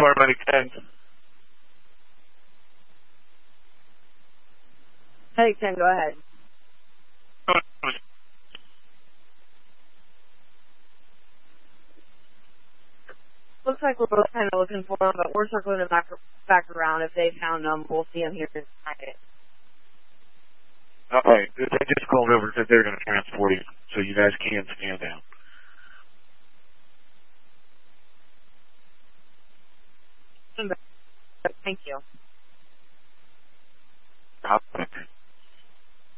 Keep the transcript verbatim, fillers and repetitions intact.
Paramedic ten. Medic ten, go ahead. Looks like we're both kind of looking for them, but we're circling them back, back around. If they found them, we'll see them here tonight. Okay, they just called over and said they're going to transport you, so you guys can stand down. Thank you. Okay.